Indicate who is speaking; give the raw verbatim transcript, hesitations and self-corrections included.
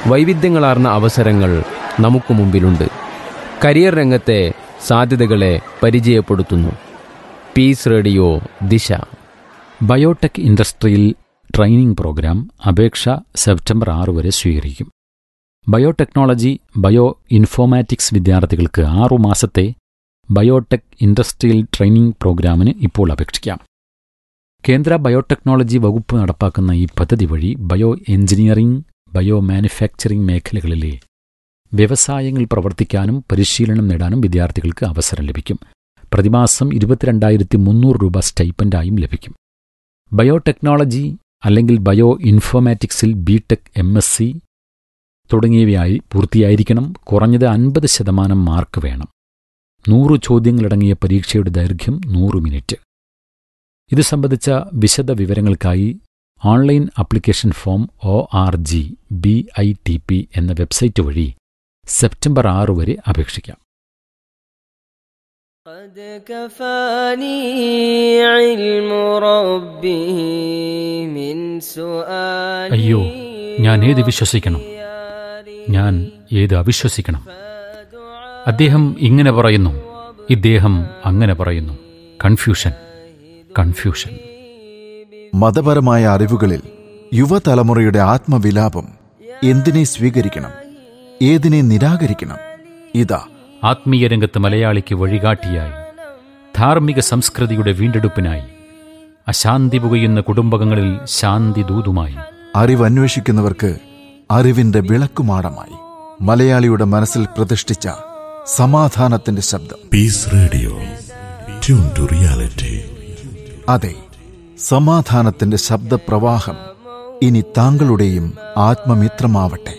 Speaker 1: വൈവിധ്യങ്ങളാർന്ന അവസരങ്ങൾ നമുക്ക് മുമ്പിലുണ്ട്. കരിയർ രംഗത്തെ സാധ്യതകളെ പരിചയപ്പെടുത്തുന്നു പീസ് റേഡിയോ ദിശ.
Speaker 2: ബയോടെക് ഇൻഡസ്ട്രിയിൽ ട്രെയിനിംഗ് പ്രോഗ്രാം അപേക്ഷ സെപ്റ്റംബർ ആറ് വരെ സ്വീകരിക്കും. ബയോടെക്നോളജി, ബയോ ഇൻഫോർമാറ്റിക്സ് വിദ്യാർത്ഥികൾക്ക് ആറുമാസത്തെ ബയോടെക് ഇൻഡസ്ട്രിയൽ ട്രെയിനിംഗ് പ്രോഗ്രാമിന് ഇപ്പോൾ അപേക്ഷിക്കാം. കേന്ദ്ര ബയോടെക്നോളജി വകുപ്പ് നടപ്പാക്കുന്ന ഈ പദ്ധതി വഴി ബയോ എഞ്ചിനീയറിംഗ്, ബയോ മാനുഫാക്ചറിംഗ് മേഖലകളിലെ വ്യവസായങ്ങൾ പ്രവർത്തിക്കാനും പരിശീലനം നേടാനും വിദ്യാർത്ഥികൾക്ക് അവസരം ലഭിക്കും. പ്രതിമാസം ഇരുപത്തിരണ്ടായിരത്തി മുന്നൂറ് രൂപ സ്റ്റൈപ്പൻഡായും ലഭിക്കും. ബയോടെക്നോളജി അല്ലെങ്കിൽ bio ഇൻഫോർമാറ്റിക്സിൽ BTech, M S C തുടങ്ങിയവയായി പൂർത്തിയായിരിക്കണം. കുറഞ്ഞത് അൻപത് ശതമാനം മാർക്ക് വേണം. നൂറ് ചോദ്യങ്ങളടങ്ങിയ പരീക്ഷയുടെ ദൈർഘ്യം നൂറ് മിനിറ്റ്. ഇത് സംബന്ധിച്ച വിശദ വിവരങ്ങൾക്കായി online application form O R G B I T P എന്ന വെബ്സൈറ്റ് വഴി സെപ്റ്റംബർ ആറ് വരെ അപേക്ഷിക്കാം. അയ്യോ, ഞാൻ ഏത് വിശ്വസിക്കണം? ഞാൻ ഏത് അവിശ്വസിക്കണം? അദ്ദേഹം ഇങ്ങനെ പറയുന്നു, ഇദ്ദേഹം അങ്ങനെ പറയുന്നു. Confusion, confusion.
Speaker 3: മതപരമായ അറിവുകളിൽ യുവതലമുറയുടെ ആത്മവിലാപം. എന്തിനെ സ്വീകരിക്കണം, ഏതിനെ നിരാകരിക്കണം? ഇതാ
Speaker 2: ആത്മീയ രംഗത്ത് മലയാളിക്ക് വഴികാട്ടിയായി, ധാർമ്മിക സംസ്കൃതിയുടെ വീണ്ടെടുപ്പിനായി, അശാന്തി പുകയുന്ന കുടുംബങ്ങളിൽ ശാന്തി ദൂതുമായി,
Speaker 3: അറിവന്വേഷിക്കുന്നവർക്ക് അറിവിന്റെ വിളക്കുമാടമായി, മലയാളിയുടെ മനസ്സിൽ പ്രതിഷ്ഠിച്ച സമാധാനത്തിന്റെ ശബ്ദം.
Speaker 4: Piece radio, tune to reality.
Speaker 3: അതെ, സമാധാനത്തിന്റെ ശബ്ദപ്രവാഹം ഇനി താങ്കളുടെയും ആത്മമിത്രമാവട്ടെ.